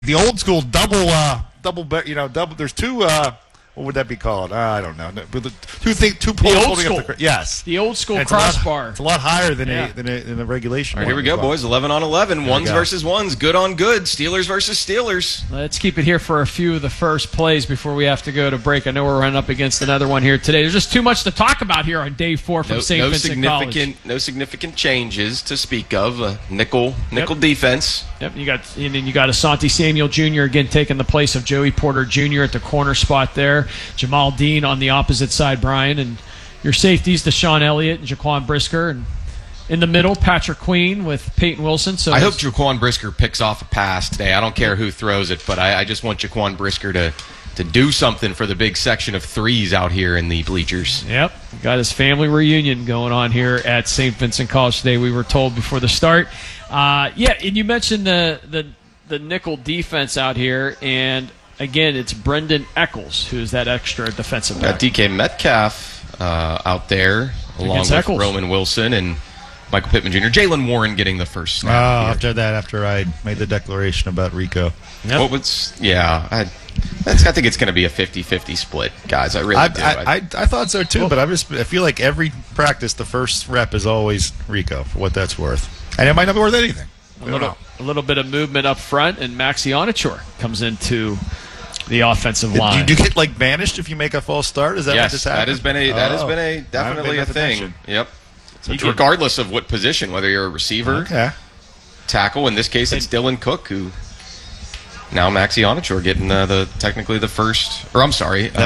the old school double. There's two. What would that be called? I don't know. Two poles holding up the. Yes, the old school crossbar. It's a lot higher than a regulation. All right, here we go, boys. 11 on 11. Ones versus ones. Good on good. Steelers versus Steelers. Let's keep it here for a few of the first plays before we have to go to break. I know we're running up against another one here today. There's just too much to talk about here on day 4 from St. Vincent College. No significant changes to speak of. Nickel defense. Yep, you got Asante Samuel Jr. again taking the place of Joey Porter Jr. at the corner spot there. Jamal Dean on the opposite side, Brian, and your safeties, Deshaun Elliott and Jaquan Brisker, and in the middle, Patrick Queen with Peyton Wilson. So I hope Jaquan Brisker picks off a pass today. I don't care who throws it, but I just want Jaquan Brisker to do something for the big section of threes out here in the bleachers. Yep, got his family reunion going on here at St. Vincent College today, we were told before the start. And you mentioned the nickel defense out here, and again, it's Brendan Eccles, who's that extra defensive back. Got DK Metcalf out there, along with Roman Wilson and Michael Pittman Jr. Jalen Warren getting the first snap. After I made the declaration about Rico. Yep. I think it's going to be a 50-50 split, guys. I really do. I thought so too, but I feel like every practice, the first rep is always Rico, for what that's worth. And it might not be worth anything. A little bit of movement up front, and Maxi Onachor comes into the offensive line. Do you get banished if you make a false start? Is that what just happened? That has been definitely a thing. Yep. So regardless of what position, whether you're a receiver, tackle. In this case, it's Dylan Cook who. Now Maxi Onachor getting technically the first. Or I'm sorry. It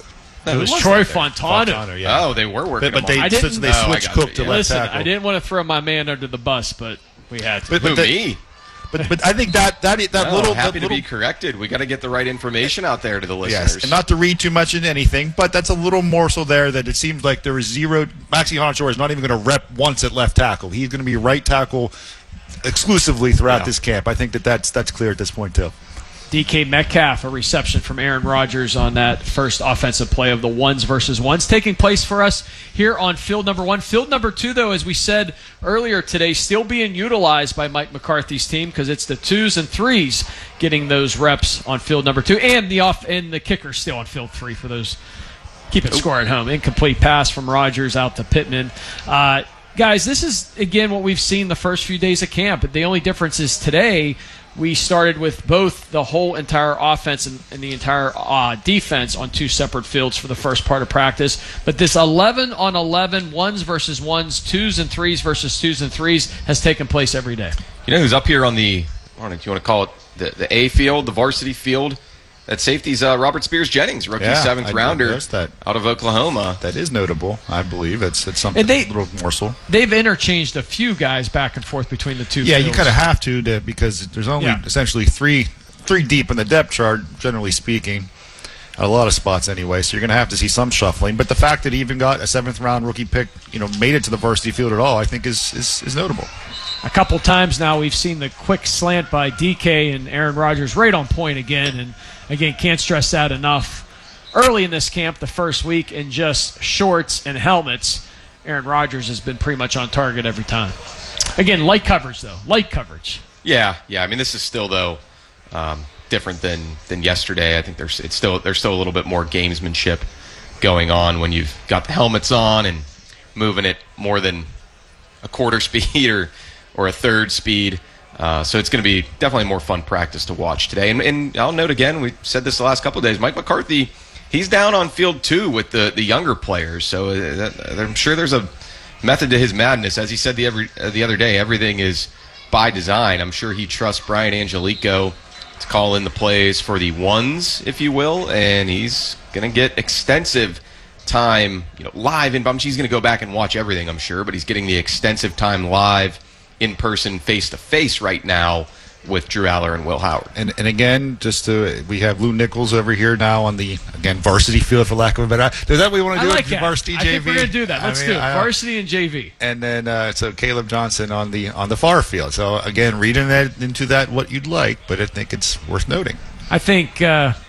was Troy Fontana. Yeah. Oh, they were working. But they switched Cook to left tackle. I didn't want to throw my man under the bus, but we had to. Me? But I think that little. Happy to be corrected. We got to get the right information out there to the listeners. Yes, and not to read too much into anything, but that's a little morsel there that it seems like there is zero. Maxi Onachor is not even going to rep once at left tackle. He's going to be right tackle exclusively throughout this camp. I think that's clear at this point too. DK Metcalf, a reception from Aaron Rodgers on that first offensive play of the ones versus ones, taking place for us here on field number 1. Field number 2, though, as we said earlier today, still being utilized by Mike McCarthy's team because it's the 2s and 3s getting those reps on field number 2, and the kicker still on field 3 for those keeping score at home. Incomplete pass from Rodgers out to Pittman. Guys, this is, again, what we've seen the first few days of camp. The only difference is today we started with both the whole entire offense and the entire defense on 2 separate fields for the first part of practice. But this 11 on 11, ones versus ones, 2s and 3s versus 2s and 3s has taken place every day. You know who's up here on the, I don't know if you want to call it the A field, the varsity field? That safety's Robert Spears-Jennings, rookie 7th rounder out of Oklahoma. That is notable, I believe. It's something, a little morsel. They've interchanged a few guys back and forth between the 2 fields. You kind of have to because there's only essentially three deep in the depth chart, generally speaking, at a lot of spots anyway. So you're going to have to see some shuffling. But the fact that he even got a 7th-round rookie pick, made it to the varsity field at all, I think is notable. A couple times now we've seen the quick slant by DK and Aaron Rodgers right on point again. And, again, can't stress that enough. Early in this camp, the first week, in just shorts and helmets, Aaron Rodgers has been pretty much on target every time. Again, light coverage, though. Light coverage. Yeah. I mean, this is still, though, different than yesterday. I think there's still a little bit more gamesmanship going on when you've got the helmets on and moving it more than a quarter speed or a third speed. So it's going to be definitely more fun practice to watch today. And I'll note again, we said this the last couple of days, Mike McCarthy, he's down on field 2 with the younger players. So I'm sure there's a method to his madness. As he said the other day, everything is by design. I'm sure he trusts Brian Angelico to call in the plays for the ones, if you will, and he's going to get extensive time live in Bumps. He's going to go back and watch everything, I'm sure, but he's getting the extensive time live in person, face-to-face right now with Drew Aller and Will Howard. And again, we have Lou Nichols over here now on the, varsity field, for lack of a better. Is that what we want to do? Like varsity, JV? I think we're going to do that. Let's do it. Varsity and JV. And then, so Caleb Johnson on the far field. So, again, reading that into that what you'd like, but I think it's worth noting. I think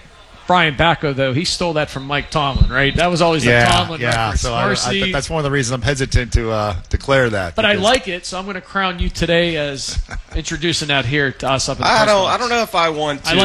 Brian Bacco, though, he stole that from Mike Tomlin, right? That was always the Tomlin record. So Marcy, that's one of the reasons I'm hesitant to declare that. but I like it, so I'm going to crown you today as introducing that here to us up in the press box. I don't know if I want to.